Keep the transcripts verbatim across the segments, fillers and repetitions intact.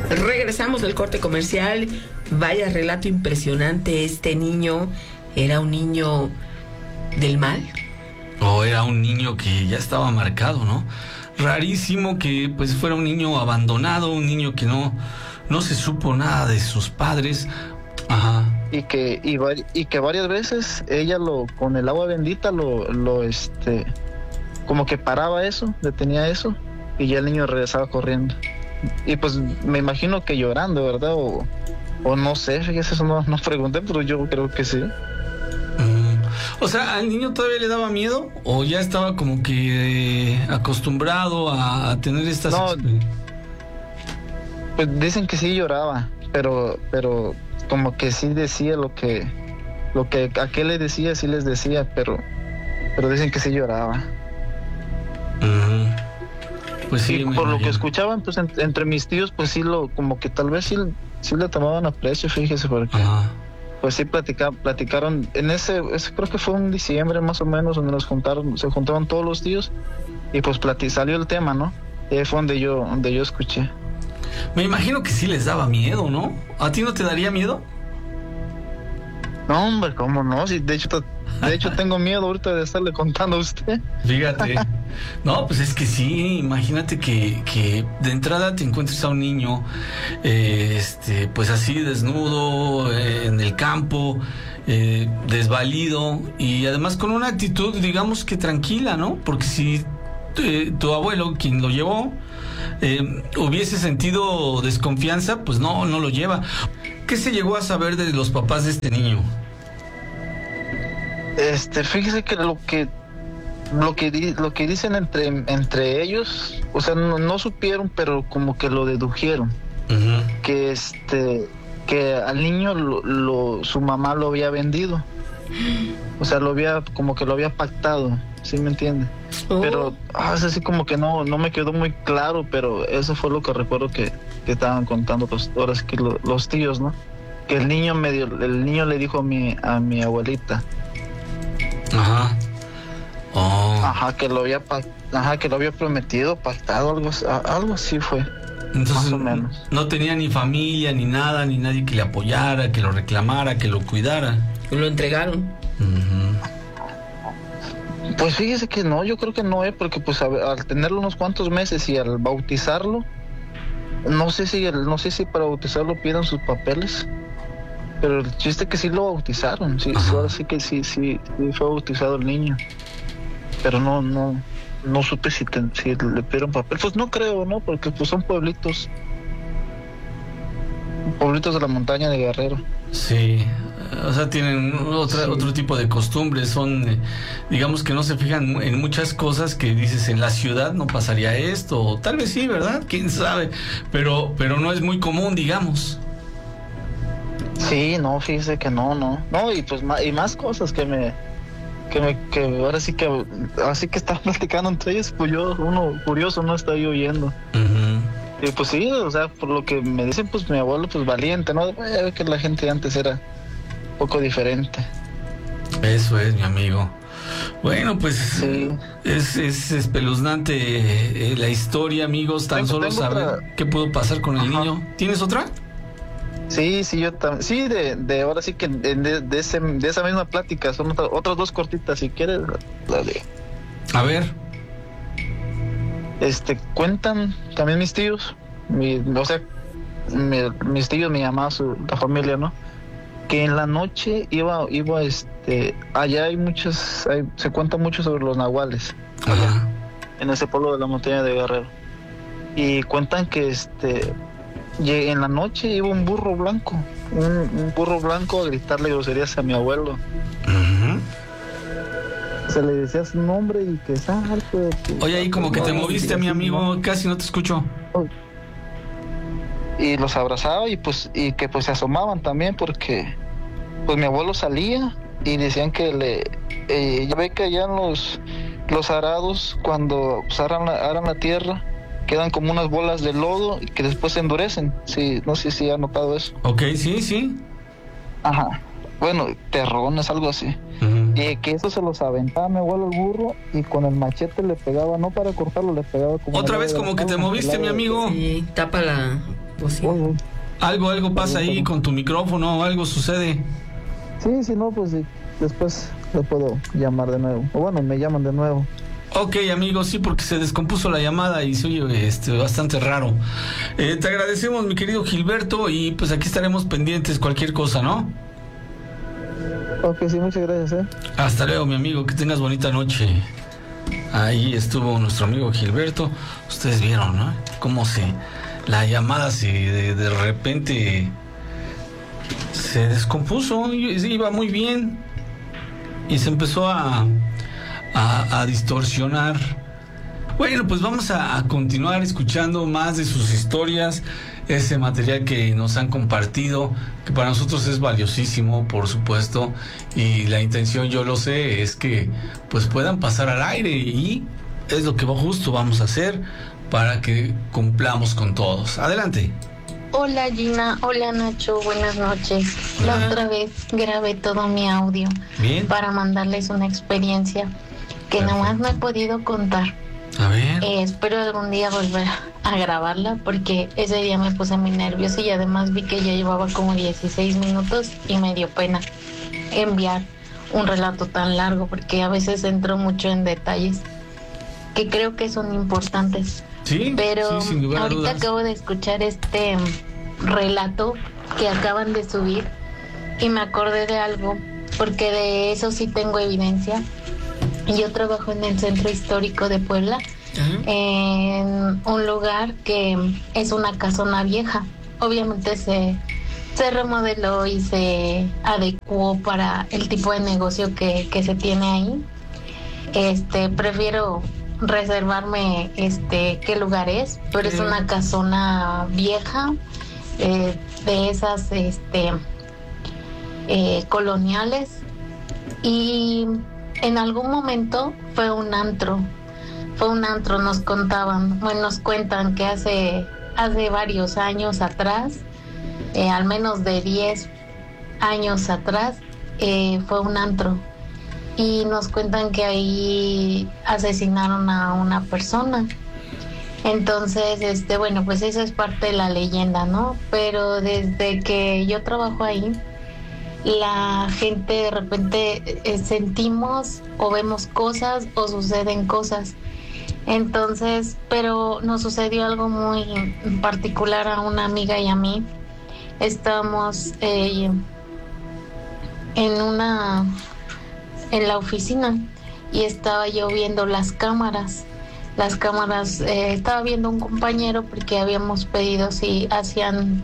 Regresamos del corte comercial. Vaya relato impresionante. Este niño era un niño del mal. O era un niño que ya estaba marcado, ¿no? Rarísimo que pues fuera un niño abandonado, un niño que no, no se supo nada de sus padres. Ajá. Y que, y, y que varias veces ella lo, con el agua bendita lo, lo este, como que paraba eso, detenía eso, y ya el niño regresaba corriendo. Y pues me imagino que llorando, ¿verdad? O, o no sé, fíjese, eso no, no pregunté, pero yo creo que sí. Mm. O sea, ¿al niño todavía le daba miedo? ¿O ya estaba como que eh, acostumbrado a, a tener estas no, experiencias? Pues dicen que sí lloraba, pero, pero como que sí decía lo que, lo que a qué le decía, sí les decía, pero, pero dicen que sí lloraba. Uh-huh. Pues sí, y por imagino. lo que escuchaban, pues en, entre mis tíos, pues sí lo, como que tal vez sí, sí le tomaban aprecio, fíjese, porque uh-huh. pues sí platica, platicaron, en ese, ese creo que fue un diciembre más o menos, donde nos juntaron, se juntaron todos los tíos, y pues plati, salió el tema, ¿no? Y ahí fue donde yo, donde yo escuché. Me imagino que sí les daba miedo, ¿no? ¿A ti no te daría miedo? No, hombre, ¿cómo no? Sí, de hecho, de hecho tengo miedo ahorita de estarle contando a usted. Fíjate. No, pues es que sí, imagínate que, que de entrada te encuentres a un niño, eh, este, pues así desnudo, eh, en el campo, eh, desvalido, y además con una actitud, digamos que tranquila, ¿no? Porque si eh, tu abuelo, quien lo llevó, eh, hubiese sentido desconfianza, pues no, no lo lleva. ¿Qué se llegó a saber de los papás de este niño? Este, fíjese que lo que lo que di, lo que dicen entre entre ellos, o sea, no, no supieron, pero como que lo dedujeron. Uh-huh. Que este que al niño lo, lo su mamá lo había vendido. O sea, lo había como que lo había pactado, ¿sí me entiende? Oh. Pero ah, es así como que no no me quedó muy claro, pero eso fue lo que recuerdo que, que estaban contando los ahora sí que lo, los tíos, ¿no? Que el niño medio el niño le dijo a mi a mi abuelita. Ajá. Oh. Ajá, que lo había ajá, que lo había prometido, pactado, algo algo así fue. Entonces, más o menos. No tenía ni familia, ni nada, ni nadie que le apoyara, que lo reclamara, que lo cuidara. Lo entregaron. Uh-huh. Pues fíjese que no, yo creo que no, eh, porque pues a, al tenerlo unos cuantos meses y al bautizarlo, no sé si el, no sé si para bautizarlo pidan sus papeles. Pero el chiste es que sí lo bautizaron, sí, ahora sí que sí, sí, sí fue bautizado el niño. Pero no, no, no supe si, te, si le pidieron papel. Pues no creo, ¿no? Porque pues son pueblitos, pueblitos de la montaña de Guerrero. Sí, o sea, tienen otra, sí. otro tipo de costumbres, son, eh, digamos que no se fijan en muchas cosas que dices, en la ciudad no pasaría esto, o tal vez sí, ¿verdad? Quién sabe, pero, pero no es muy común, digamos. Sí, no, fíjese que no, no, no, y pues más, y más cosas que me, que me, que ahora sí que, así que estaba platicando entre ellos, pues yo, uno curioso, no está yo oyendo. Uh-huh. Y pues sí, o sea, por lo que me dicen, pues mi abuelo, pues valiente, ¿no? Eh, que la gente antes era un poco diferente. Eso es, mi amigo. Bueno, pues sí. es, es espeluznante eh, la historia, amigos, tan tengo, solo tengo saber otra... qué pudo pasar con el Ajá. niño. ¿Tienes otra? Sí, sí, yo también. Sí, de, de ahora sí que de, de, ese, de esa misma plática, son otras, otras dos cortitas, si quieres, dale. A ver. Este, cuentan también mis tíos, mi, o sea, mi, mis tíos, mi mamá, su, la familia, ¿no? Que en la noche iba, iba, este, allá hay muchos, hay, se cuenta mucho sobre los nahuales, allá, Ajá. en ese pueblo de la montaña de Guerrero. Y cuentan que, este, en la noche iba un burro blanco, un, un burro blanco a gritarle groserías a mi abuelo. Uh-huh. Se le decía su nombre y que salte. Oye, ahí como que te moviste, mi amigo, casi no te escucho. Y los abrazaba y pues y que pues se asomaban también porque pues mi abuelo salía y decían que le eh, ya ve que allá en los los arados cuando pues, aran, la, aran la tierra quedan como unas bolas de lodo y que después se endurecen. Sí, no sé si ha notado eso. Ok, sí, sí. Ajá. Bueno, terrones, algo así. Uh-huh. Y que eso se los aventaba mi abuelo el burro y con el machete le pegaba, no para cortarlo, le pegaba como... Otra vez como que te moviste, mi amigo. Sí, tapa la, Pues sí. Voy, voy. Algo, algo pasa ahí con tu micrófono, algo sucede. Sí, si no, pues sí, después le puedo llamar de nuevo. O bueno, me llaman de nuevo. Ok, amigos, sí, porque se descompuso la llamada y se oye este, bastante raro. Eh, te agradecemos, mi querido Gilberto, y pues aquí estaremos pendientes cualquier cosa, ¿no? Ok, sí, muchas gracias, ¿eh? Hasta luego, mi amigo, que tengas bonita noche. Ahí estuvo nuestro amigo Gilberto. Ustedes vieron, ¿no? Cómo se... la llamada se de, de repente se descompuso, iba muy bien y se empezó a, a, a distorsionar. Bueno, pues vamos a, a continuar escuchando más de sus historias, ese material que nos han compartido, que para nosotros es valiosísimo, por supuesto, y la intención, yo lo sé, es que pues puedan pasar al aire, y es lo que justo vamos a hacer para que cumplamos con todos. Adelante. Hola Gina, hola Nacho, buenas noches. La Hola. otra vez grabé todo mi audio Bien. para mandarles una experiencia que Perfecto. nomás no he podido contar. A ver. Eh, espero algún día volver a grabarla porque ese día me puse muy nerviosa y además vi que ya llevaba como dieciséis minutos y me dio pena enviar un relato tan largo porque a veces entro mucho en detalles que creo que son importantes. Sí, Pero sí, sin lugar a ahorita dudas. acabo de escuchar este relato que acaban de subir y me acordé de algo porque de eso sí tengo evidencia. Yo trabajo en el Centro Histórico de Puebla, Ajá. en un lugar que es una casona vieja. Obviamente se, se remodeló y se adecuó para el tipo de negocio que, que se tiene ahí. Este, prefiero reservarme este qué lugar es, pero es una casona vieja, eh, de esas este eh, coloniales, y en algún momento fue un antro, fue un antro, nos contaban, bueno, nos cuentan que hace, hace varios años atrás, eh, al menos de diez años atrás, eh, fue un antro. Y nos cuentan que ahí asesinaron a una persona. Entonces, este, bueno, pues esa es parte de la leyenda, ¿no? Pero desde que yo trabajo ahí, la gente de repente eh, sentimos o vemos cosas o suceden cosas. Entonces, pero nos sucedió algo muy particular a una amiga y a mí. Estábamos eh, en una... en la oficina y estaba yo viendo las cámaras las cámaras eh, estaba viendo un compañero porque habíamos pedido si hacían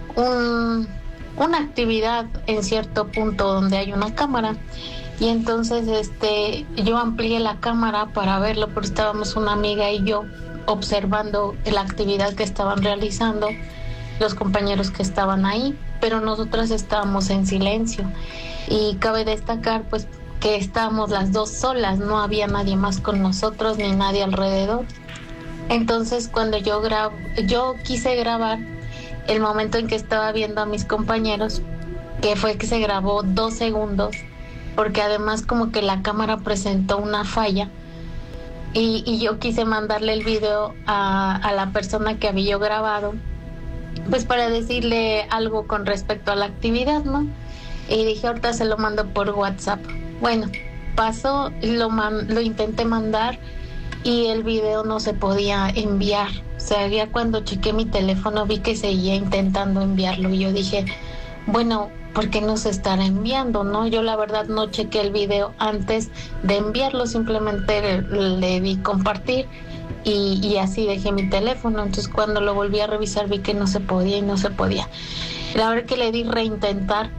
un, una actividad en cierto punto donde hay una cámara, y entonces este yo amplié la cámara para verlo, pero estábamos una amiga y yo observando la actividad que estaban realizando los compañeros que estaban ahí, pero nosotras estábamos en silencio. Y cabe destacar pues que estábamos las dos solas, no había nadie más con nosotros ni nadie alrededor. Entonces cuando yo grabo, yo quise grabar el momento en que estaba viendo a mis compañeros, que fue que se grabó dos segundos, porque además como que la cámara presentó una falla, y, y yo quise mandarle el video a, a la persona que había yo grabado, pues para decirle algo con respecto a la actividad, ¿no? Y dije, ahorita se lo mando por WhatsApp. Bueno, pasó, lo, man, lo intenté mandar y el video no se podía enviar. O sea, ya cuando chequé mi teléfono vi que seguía intentando enviarlo y yo dije, bueno, ¿por qué no se estará enviando, no? Yo la verdad no chequé el video antes de enviarlo, simplemente le, le di compartir y, y así dejé mi teléfono. Entonces cuando lo volví a revisar vi que no se podía y no se podía. La verdad que le di reintentar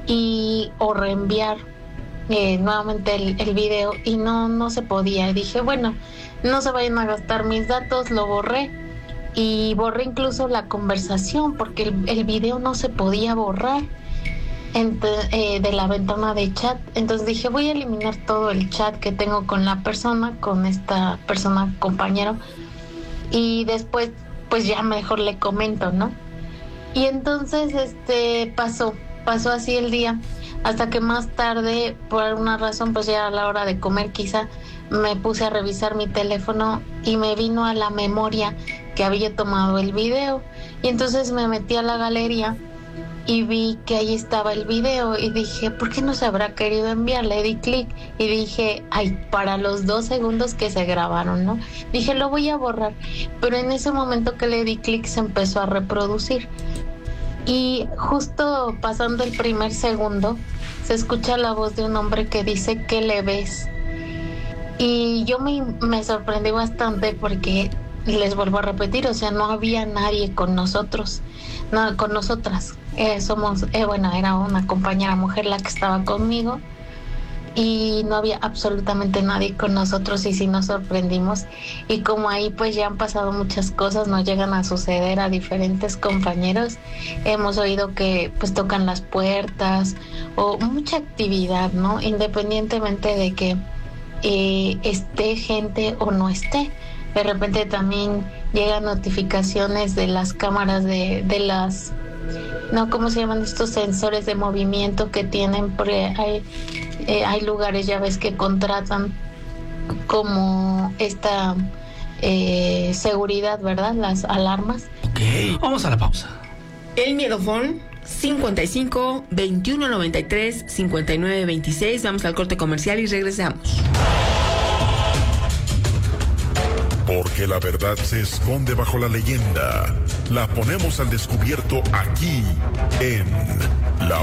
y o reenviar Eh, nuevamente el, el video y no no se podía. Y dije, bueno, no se vayan a gastar mis datos, lo borré y borré incluso la conversación porque el, el video no se podía borrar entre, eh, de la ventana de chat. Entonces dije, voy a eliminar todo el chat que tengo con la persona, con esta persona compañero, y después pues ya mejor le comento, ¿no? Y entonces este pasó, pasó así el día. Hasta que más tarde, por alguna razón, pues ya a la hora de comer quizá, me puse a revisar mi teléfono y me vino a la memoria que había tomado el video. Y entonces me metí a la galería y vi que ahí estaba el video y dije, ¿por qué no se habrá querido enviar? Le di clic y dije, ay, para los dos segundos que se grabaron, ¿no? Dije, lo voy a borrar. Pero en ese momento que le di clic se empezó a reproducir. Y justo pasando el primer segundo, se escucha la voz de un hombre que dice, ¿qué le ves? Y yo me, me sorprendí bastante porque, les vuelvo a repetir, o sea, no había nadie con nosotros, no, con nosotras. Eh, somos, eh, bueno, era una compañera mujer la que estaba conmigo y no había absolutamente nadie con nosotros y sí nos sorprendimos. Y como ahí pues ya han pasado muchas cosas, nos llegan a suceder a diferentes compañeros. Hemos oído que pues tocan las puertas o mucha actividad, ¿no? Independientemente de que eh, esté gente o no esté. De repente también llegan notificaciones de las cámaras de, de las, no, ¿cómo se llaman estos sensores de movimiento que tienen? Porque hay, eh, hay lugares, ya ves, que contratan como esta eh, seguridad, ¿verdad? Las alarmas. Ok, vamos a la pausa. El Miedofón cincuenta y cinco, veintiuno noventa y tres, cincuenta y nueve veintiséis. Vamos al corte comercial y regresamos. Porque la verdad se esconde bajo la leyenda. La ponemos al descubierto aquí en